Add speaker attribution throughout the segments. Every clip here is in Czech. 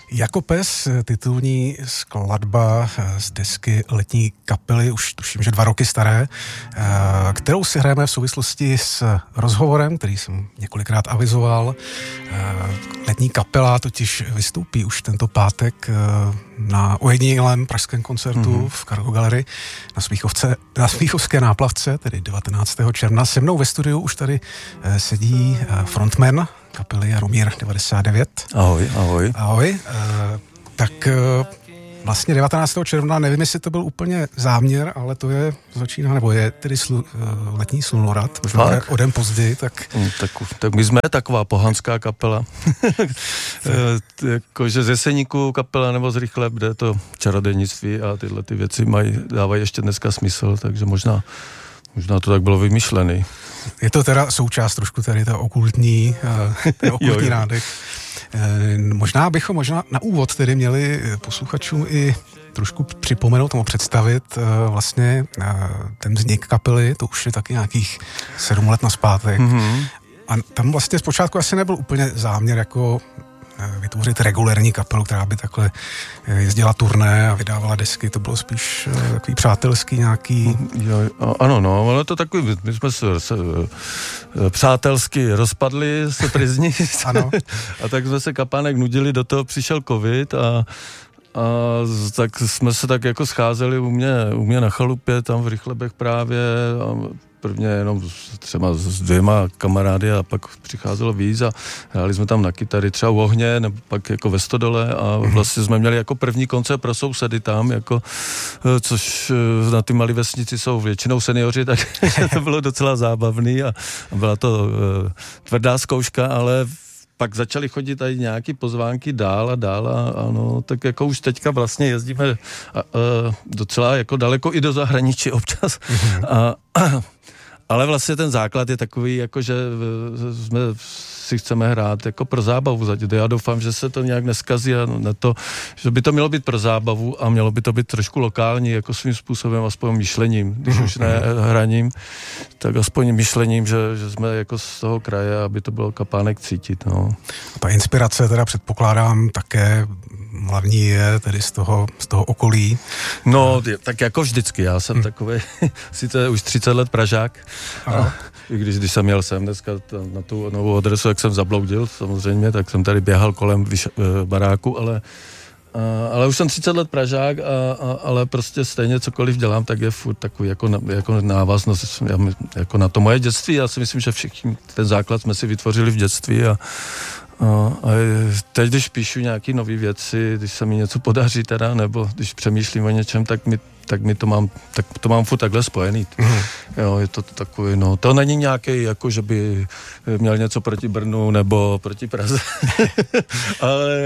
Speaker 1: Jako pes, titulní skladba z desky letní kapely, už tuším, že 2 roky staré, kterou si hrajeme v souvislosti s rozhovorem, který jsem několikrát avizoval. Letní kapela totiž vystoupí už tento pátek na ojedinělém pražském koncertu v Cargo Gallery na Smíchovské náplavce, tedy 19. června. Se mnou ve studiu už tady sedí frontman kapely Jaromír 99.
Speaker 2: Ahoj, ahoj.
Speaker 1: Ahoj. Tak vlastně 19. června, nevím, jestli to byl úplně záměr, ale to je začíná, nebo je tedy letní slunorat, možná o den později, tak...
Speaker 2: Tak my jsme taková pohanská kapela. Jakože z Jeseníku kapela nebo z Rychle, kde to čarodějnictví a tyhle ty věci dávají ještě dneska smysl, takže možná to tak bylo vymyšlený.
Speaker 1: Je to teda součást trošku tady ten okultní nádech. Možná bychom na úvod tedy měli posluchačům i trošku připomenout nebo představit vlastně ten vznik kapely, to už je taky nějakých 7 let nazpátek. A tam vlastně zpočátku asi nebyl úplně záměr jako vytvořit regulérní kapelu, která by takhle jezdila turné a vydávala desky, to bylo spíš takový přátelský nějaký...
Speaker 2: Ano, no, ale to takový, my jsme se přátelsky rozpadli se Plzni
Speaker 1: ano.
Speaker 2: A tak jsme se kapánek nudili, do toho přišel covid a tak jsme se tak jako scházeli u mě na chalupě, tam v Rychlebech právě, prvně jenom třeba s 2 kamarády a pak přicházelo víc a hráli jsme tam na kytary třeba u ohně, nebo pak jako ve Stodole a vlastně jsme měli jako první koncert pro sousedy tam, jako, což na ty malé vesnici jsou většinou seniori, tak to bylo docela zábavný a byla to tvrdá zkouška, ale pak začaly chodit tady nějaký pozvánky dál a no, tak jako už teďka vlastně jezdíme docela jako daleko i do zahraničí občas ale vlastně ten základ je takový, jako že jsme si chceme hrát jako pro zábavu. Já doufám, že se to nějak neskazí a že by to mělo být pro zábavu a mělo by to být trošku lokální, jako svým způsobem, aspoň myšlením. Když už ne hraním, tak aspoň myšlením, že jsme jako z toho kraje, aby to bylo kapánek cítit. No.
Speaker 1: A ta inspirace teda předpokládám také hlavní je tedy z toho okolí.
Speaker 2: No, tak jako vždycky, já jsem takovej, sice už 30 let Pražák, i když jsem jel sem dneska na tu novou adresu, jak jsem zabloudil samozřejmě, tak jsem tady běhal kolem baráku, ale už jsem 30 let Pražák, ale prostě stejně cokoliv dělám, tak je furt takový jako návaznost jako na to moje dětství. Já si myslím, že všichni ten základ jsme si vytvořili v dětství a teď, když píšu nějaké nové věci, když se mi něco podaří teda, nebo když přemýšlím o něčem, tak to mám furt takhle spojený. Jo, je to takový, no, to není nějaký, jako že by měl něco proti Brnu nebo proti Praze, ale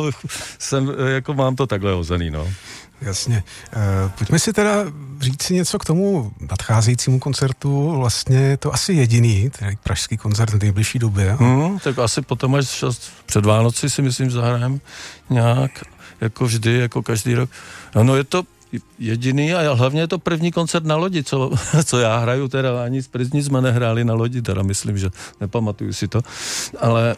Speaker 2: jako mám to takhle hozený, no.
Speaker 1: Jasně. Pojďme si teda říct si něco k tomu nadcházejícímu koncertu. Vlastně je to asi jediný, tedy pražský koncert v nejbližší době.
Speaker 2: Tak asi potom až před Vánoci si myslím zahrajeme nějak, jako vždy, jako každý rok. No je to jediný a hlavně je to první koncert na lodi, co já hraju, teda ani z Plzni jsme nehráli na lodi, teda myslím, že nepamatuju si to, ale...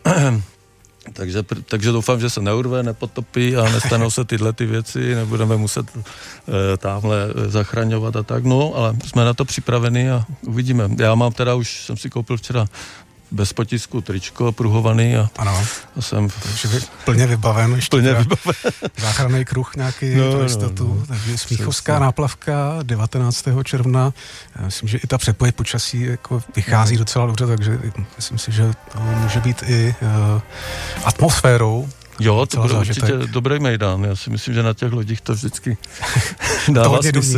Speaker 2: Takže doufám, že se neurve, nepotopí a nestanou se tyhle ty věci, nebudeme muset tamhle zachraňovat a tak, no, ale jsme na to připraveni a uvidíme. Já mám teda jsem si koupil včera bez potisku tričko pruhovaný a jsem
Speaker 1: plně vybaven. Záchranný kruh nějaký pro jistotu. Takže Smíchovská náplavka 19. června. Myslím, že i ta předpověď počasí jako vychází docela dobře, takže myslím si, že to může být i atmosférou.
Speaker 2: Jo, to bude určitě dobrý mejdán. Já si myslím, že na těch lodích to vždycky dává smysl.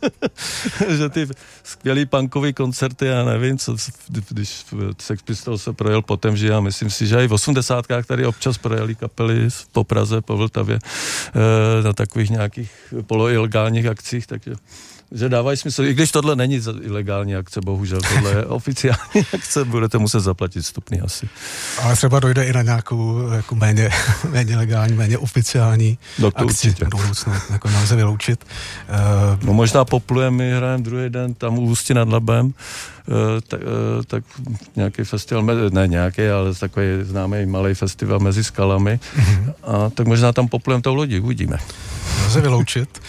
Speaker 2: Že ty skvělý punkový koncerty, já nevím, když Sex Pistols se projel potom, že já myslím si, že i v 80kách tady občas projeli kapely po Praze, po Vltavě na takových nějakých poloilegálních akcích, takže že dávají smysl, i když tohle není ilegální akce, bohužel, tohle je oficiální akce, budete muset zaplatit vstupný asi.
Speaker 1: Ale třeba dojde i na nějakou jako méně legální, méně oficiální akci v budoucnu, jako nelze vyloučit.
Speaker 2: No možná poplujeme, my hrajeme druhý den tam u Ústí nad Labem, tak nějaký festival, ne nějaký, ale takový známý malý festival mezi skalami, a tak možná tam poplujeme tou lodí, uvidíme.
Speaker 1: Nelze vyloučit.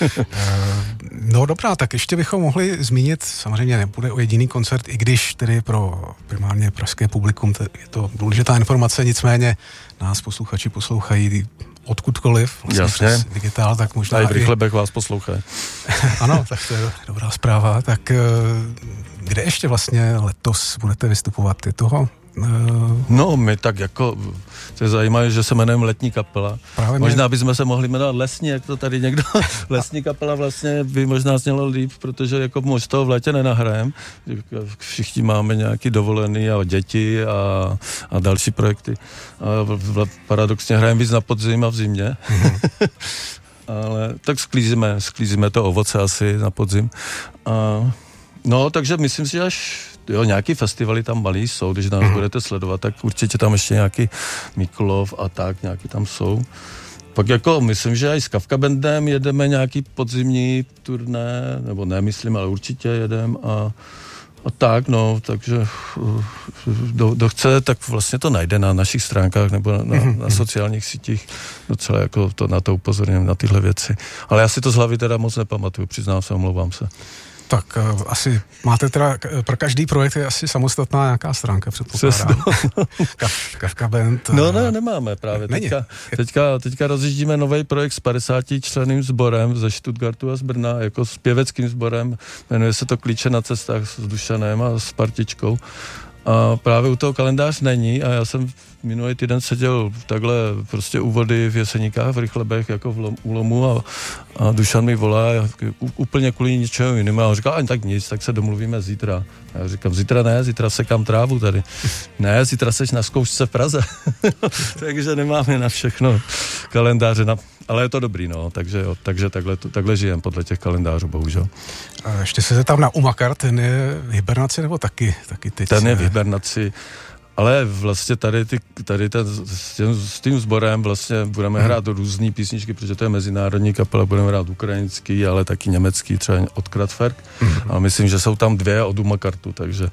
Speaker 1: No dobrá, tak ještě bychom mohli zmínit, samozřejmě nebude o jediný koncert, i když tedy pro primárně pražské publikum je to důležitá informace, nicméně nás posluchači poslouchají odkudkoliv, vlastně přes digitál, tak možná
Speaker 2: i v Rychlebech vás poslouchají.
Speaker 1: Ano, tak to je dobrá zpráva. Tak kde ještě vlastně letos budete vystupovat? Je toho?
Speaker 2: No, my tak jako, to je zajímavé, že se jmenujeme Letní kapela. Právě možná bychom se mohli jmenovat Lesní, jak to tady někdo, Lesní kapela vlastně by možná znělo líp, protože jako moc toho v létě nenahrajeme. Všichni máme nějaký dovolený a děti a další projekty. A paradoxně hrajeme víc na podzim a v zimě. Ale tak sklízíme to ovoce asi na podzim. No, takže myslím si, že až nějaký festivaly tam malý jsou, když nás budete sledovat, tak určitě tam ještě nějaký Mikulov a tak, nějaký tam jsou. Pak jako myslím, že i s Kafka Bandem jedeme nějaký podzimní turné, nebo nemyslím, ale určitě jedem a tak, no, takže kdo chce, tak vlastně to najde na našich stránkách nebo na sociálních sítích. Docela jako na to upozorním, na tyhle věci. Ale já si to z hlavy teda moc nepamatuju, přiznám se, omlouvám se.
Speaker 1: Tak asi máte teda, pro každý projekt je asi samostatná nějaká stránka, předpokládám. Kafka Band.
Speaker 2: No ne, nemáme právě. Teďka rozjíždíme nový projekt s 50 členným sborem ze Stuttgartu a z Brna, jako s pěveckým sborem. Jmenuje se to Klíče na cestách s Dušanem a s partičkou. A právě u toho kalendář není a já jsem minulý týden seděl takhle prostě u vody v Jeseníkách v Rychlebech jako v úlomu a Dušan mi volá úplně kvůli ničeho jinému a on říká, tak nic, tak se domluvíme zítra. A já říkám, zítra ne, zítra sekám trávu tady. Ne, zítra seš na zkoušce v Praze. Takže nemáme na všechno kalendáře, ale je to dobrý, no, takže takhle žijem podle těch kalendářů, bohužel.
Speaker 1: A ještě se zeptám na Umakar, ten je v hibernaci nebo taky teď?
Speaker 2: Ten je v hibernaci, ale vlastně tady s tím sborem vlastně budeme hrát různý písničky, protože to je mezinárodní kapela, budeme hrát ukrajinský, ale taky německý, třeba od Kraftwerk. A myslím, že jsou tam 2 od Umakartu, takže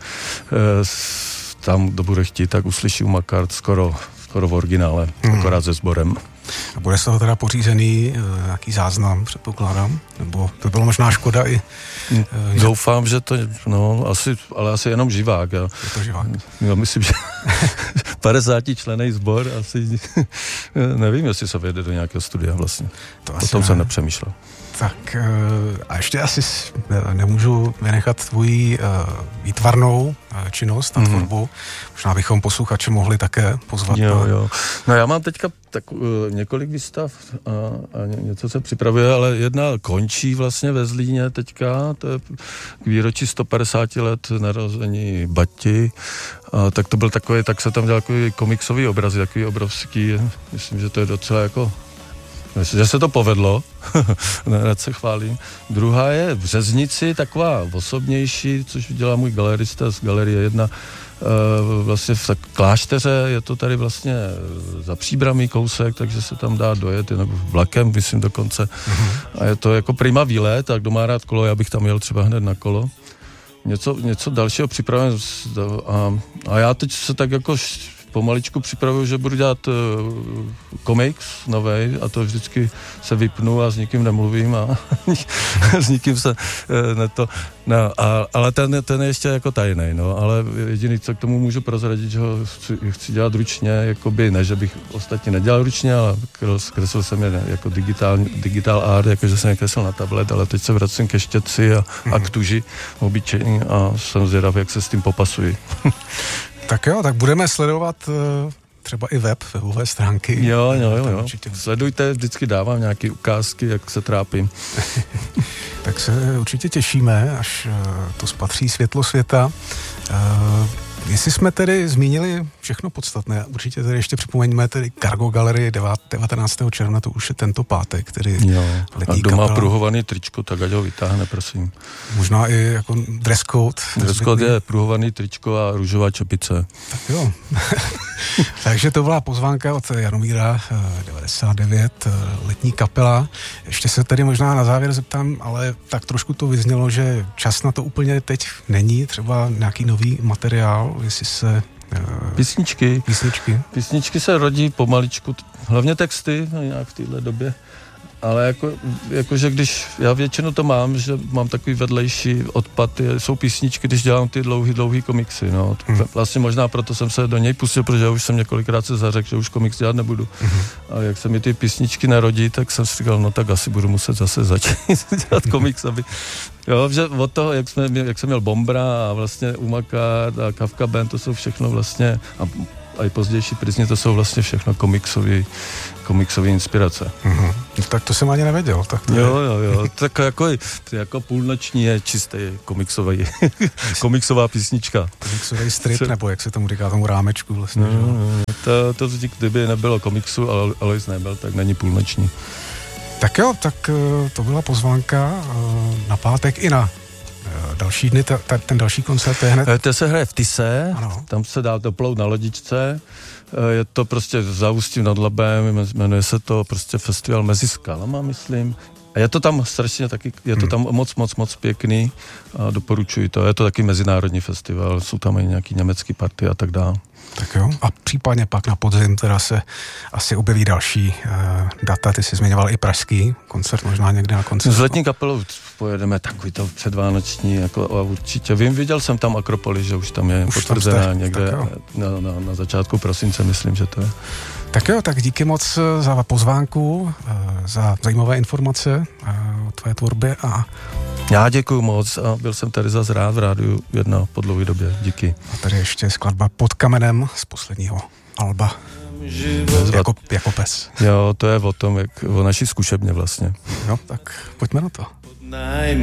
Speaker 2: tam, kdo bude chtít, tak uslyší Umakart skoro v originále, akorát se sborem.
Speaker 1: A bude z toho teda pořízený nějaký záznam, předpokládám? Nebo to bylo možná škoda i...
Speaker 2: Doufám, že to, ale asi jenom živák.
Speaker 1: Je to živák.
Speaker 2: Já myslím, že 50 členný sbor, asi nevím, jestli se vjede do nějakého studia vlastně. O tom jsem nepřemýšlel.
Speaker 1: Tak a ještě asi nemůžu vynechat tvoji výtvarnou činnost a tvorbu. Možná bychom posluchače mohli také pozvat.
Speaker 2: Jo. No já mám teďka několik výstav a něco se připravuje, ale jedna končí vlastně ve Zlíně teďka, to je k výročí 150 let narození Bati. Tak to byl takový, tak se tam dělal takový komiksový obrazy, takový obrovský, myslím, že to je docela jako že se to povedlo, rád se chválím. Druhá je v Řeznici, taková osobnější, což dělá můj galerista z Galerie 1, vlastně v klášteře, je to tady vlastně za Příbramí kousek, takže se tam dá dojet, nebo vlakem, myslím dokonce. A je to jako prima výlet, a kdo má rád kolo, já bych tam jel třeba hned na kolo. Něco dalšího připravím a já teď se tak jako pomaličku připravuju, že budu dělat komiks novej a to vždycky se vypnu a s nikým nemluvím a s nikým se ale ten je ještě jako tajnej, no, ale jediný, co k tomu můžu prozradit, že ho chci dělat ručně, jakoby ne, že bych ostatně nedělal ručně, ale kreslil jsem je jako digitál art, jakože jsem je kreslil na tablet, ale teď se vracím ke štětci a k tuži obyčejný a jsem zvědav, jak se s tím popasuji.
Speaker 1: Tak jo, tak budeme sledovat třeba i webové stránky.
Speaker 2: Jo. Sledujte, vždycky dávám nějaké ukázky, jak se trápím.
Speaker 1: Tak se určitě těšíme, až to spatří světlo světa. Jestli jsme tedy zmínili všechno podstatné, určitě tedy ještě připomeňme tedy Cargo Gallery 19. června, to už je tento pátek, který
Speaker 2: a kdo má pruhovaný tričko, tak ať ho vytáhne, prosím.
Speaker 1: Možná i jako dress code.
Speaker 2: Dress code je pruhovaný tričko a růžová čepice.
Speaker 1: Tak jo. Takže to byla pozvánka od Jaromíra 99, letní kapela. Ještě se tedy možná na závěr zeptám, ale tak trošku to vyznělo, že čas na to úplně teď není, třeba nějaký nový materiál, jestli se...
Speaker 2: Písničky se rodí pomaličku, hlavně texty, nějak v téhle době. Ale jakože když, já většinou to mám, že mám takový vedlejší odpad, jsou písničky, když dělám ty dlouhý komiksy, no. Vlastně možná proto jsem se do něj pustil, protože já už jsem několikrát se zařekl, že už komiks dělat nebudu. A jak se mi ty písničky narodí, tak jsem si říkal, no tak asi budu muset zase začít dělat komiks, aby... Jo, že od toho, jak jsem měl Bombra a vlastně Umaka a Kafka Band, to jsou všechno vlastně, a i pozdější Prizně, to jsou vlastně všechno komiksové inspirace.
Speaker 1: Tak to jsem ani nevěděl. Tak to
Speaker 2: jo. Tak jako Půlnoční je čistý komiksová písnička.
Speaker 1: Komiksový strip, nebo jak se tomu říká, tomu rámečku vlastně.
Speaker 2: To kdyby nebylo komiksu, ale Alois nebyl, tak není Půlnoční.
Speaker 1: Tak jo, tak to byla pozvánka na pátek i na další dny, ten další koncert je hned...
Speaker 2: To se hraje v Tise,
Speaker 1: ano.
Speaker 2: Tam se dá doplout na lodičce, je to prostě za Ústím nad Labem, jmenuje se to prostě festival Mezi skalama, myslím. A je to tam strašně taky, je to tam moc pěkný a doporučuji to. Je to taky mezinárodní festival, jsou tam i nějaký německý party a tak dále.
Speaker 1: Tak jo, a případně pak na podzim teda se asi objeví další data, ty jsi zmiňoval i pražský koncert, možná někde na konci.
Speaker 2: S letní kapelou pojedeme takový to předvánoční, jako a určitě. Viděl jsem tam Akropolis, že už tam je potvrzená někde na začátku prosince, myslím, že to je.
Speaker 1: Tak jo, tak díky moc za pozvánku, za zajímavé informace o tvé tvorbě a...
Speaker 2: Já děkuju moc a byl jsem tady zase rád v Rádiu 1 po dlouhé době. Díky.
Speaker 1: A tady ještě skladba Pod kamenem z posledního alba. Jako pes.
Speaker 2: Jo, to je o tom, o naší zkušebně vlastně.
Speaker 1: Jo, tak pojďme na to.